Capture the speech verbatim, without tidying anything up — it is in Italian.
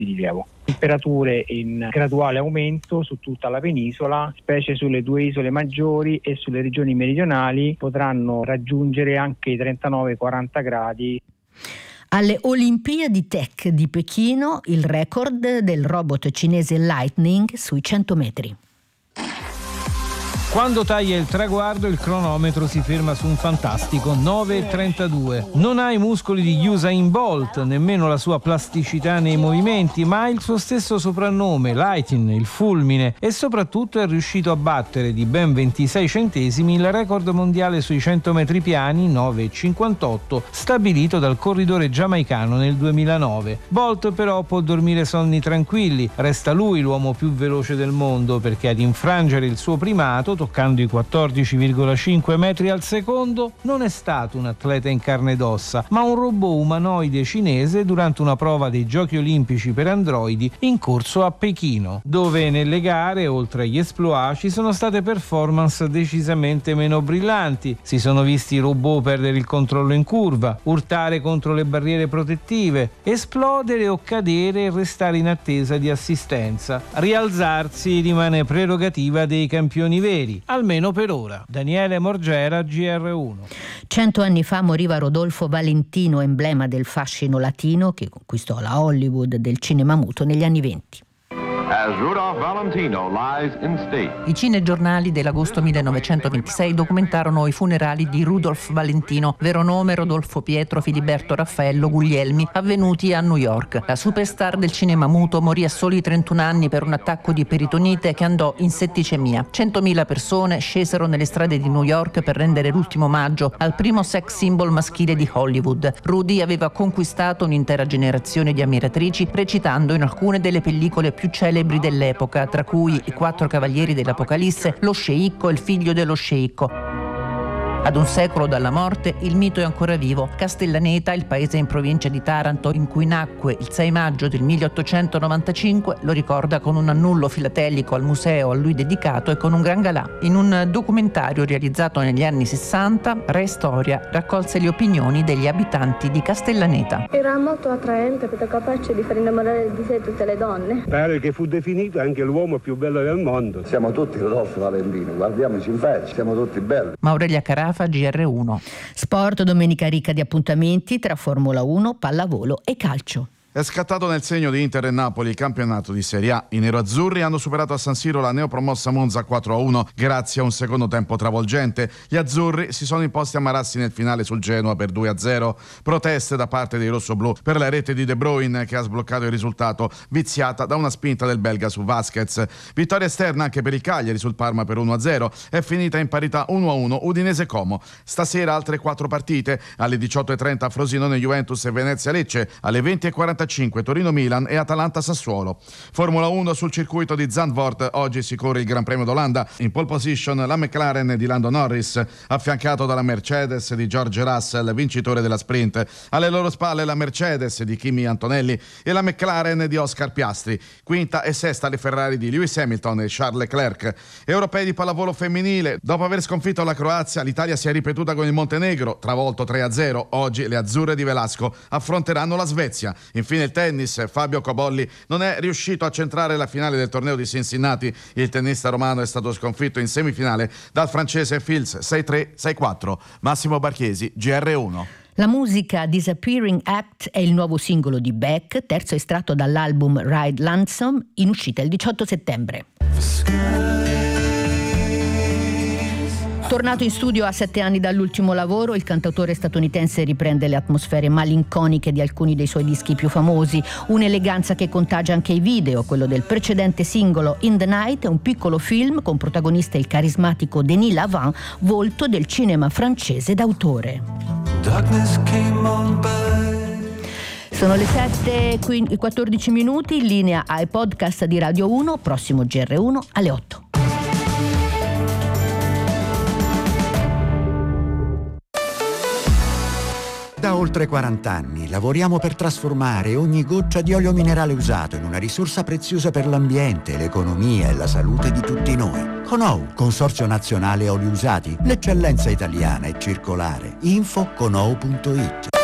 di rilievo. Temperature in graduale aumento su tutta la penisola, specie sulle due isole maggiori e sulle regioni meridionali potranno raggiungere anche i trentanove quaranta gradi. Alle Olimpiadi Tech di Pechino il record del robot cinese Lightning sui cento metri. Quando taglia il traguardo il cronometro si ferma su un fantastico nove e trentadue. Non ha i muscoli di Usain Bolt, nemmeno la sua plasticità nei movimenti, ma ha il suo stesso soprannome, Lightning, il fulmine, e soprattutto è riuscito a battere di ben ventisei centesimi il record mondiale sui cento metri piani, nove e cinquantotto, stabilito dal corridore giamaicano nel duemilanove. Bolt però può dormire sonni tranquilli, resta lui l'uomo più veloce del mondo, perché ad infrangere il suo primato, toccando i quattordici virgola cinque metri al secondo, non è stato un atleta in carne ed ossa, ma un robot umanoide cinese durante una prova dei Giochi Olimpici per androidi in corso a Pechino, dove nelle gare, oltre agli exploit, ci sono state performance decisamente meno brillanti. Si sono visti i robot perdere il controllo in curva, urtare contro le barriere protettive, esplodere o cadere e restare in attesa di assistenza. Rialzarsi rimane prerogativa dei campioni veri, almeno per ora. Daniele Morgera, G R uno. Cento anni fa moriva Rodolfo Valentino, emblema del fascino latino che conquistò la Hollywood del cinema muto negli anni venti. As Rudolph Valentino lies in state. I cinegiornali dell'agosto millenovecentoventisei documentarono i funerali di Rudolph Valentino, vero nome Rodolfo Pietro Filiberto Raffaello Guglielmi, avvenuti a New York. La superstar del cinema muto morì a soli trentuno anni per un attacco di peritonite che andò in setticemia. centomila persone scesero nelle strade di New York per rendere l'ultimo omaggio al primo sex symbol maschile di Hollywood. Rudy aveva conquistato un'intera generazione di ammiratrici recitando in alcune delle pellicole più celebri dell'epoca, tra cui I Quattro Cavalieri dell'Apocalisse, Lo sceicco e il figlio dello sceicco. Ad un secolo dalla morte, il mito è ancora vivo. Castellaneta, il paese in provincia di Taranto in cui nacque il sei maggio del milleottocentonovantacinque, lo ricorda con un annullo filatelico al museo a lui dedicato e con un gran galà. In un documentario realizzato negli anni sessanta, Re Storia raccolse le opinioni degli abitanti di Castellaneta. Era molto attraente, capace di far innamorare di sé tutte le donne. Pare che fu definito anche l'uomo più bello del mondo. Siamo tutti Rodolfo Valentino, guardiamoci in faccia, siamo tutti belli. Maurelia Carafa, G R uno. Sport, domenica ricca di appuntamenti tra Formula uno, pallavolo e calcio. È scattato nel segno di Inter e Napoli il campionato di Serie A. I neroazzurri hanno superato a San Siro la neopromossa Monza quattro a uno grazie a un secondo tempo travolgente. Gli azzurri si sono imposti a Marassi nel finale sul Genoa per due a zero. Proteste da parte dei rossoblù per la rete di De Bruyne che ha sbloccato il risultato, viziata da una spinta del belga su Vasquez. Vittoria esterna anche per il Cagliari sul Parma per uno a zero. È finita in parità uno a uno Udinese-Como. Stasera altre quattro partite. Alle diciotto e trenta Frosinone-Juventus e Venezia-Lecce. Alle venti e quarantacinque Torino-Milan e Atalanta-Sassuolo. Formula uno sul circuito di Zandvoort. Oggi si corre il Gran Premio d'Olanda. In pole position la McLaren di Lando Norris, affiancato dalla Mercedes di George Russell, vincitore della sprint. Alle loro spalle la Mercedes di Kimi Antonelli e la McLaren di Oscar Piastri. Quinta e sesta le Ferrari di Lewis Hamilton e Charles Leclerc. Europei di pallavolo femminile. Dopo aver sconfitto la Croazia, l'Italia si è ripetuta con il Montenegro, travolto tre a zero. Oggi le azzurre di Velasco affronteranno la Svezia. Infine il tennis, Fabio Cobolli non è riuscito a centrare la finale del torneo di Cincinnati. Il tennista romano è stato sconfitto in semifinale dal francese Fils sei tre sei quattro. Massimo Barchesi, G R uno. La musica Disappearing Act è il nuovo singolo di Beck, terzo estratto dall'album Ride Lonesome, in uscita il diciotto settembre. Tornato in studio a sette anni dall'ultimo lavoro, il cantautore statunitense riprende le atmosfere malinconiche di alcuni dei suoi dischi più famosi, un'eleganza che contagia anche i video. Quello del precedente singolo In the Night è un piccolo film con protagonista il carismatico Denis Lavant, volto del cinema francese d'autore. Sono le sette e quattordici minuti, in linea ai podcast di Radio uno, prossimo G R uno alle otto. Da oltre quaranta anni lavoriamo per trasformare ogni goccia di olio minerale usato in una risorsa preziosa per l'ambiente, l'economia e la salute di tutti noi. Conou, Consorzio Nazionale Oli Usati, l'eccellenza italiana e circolare. Info conou punto it.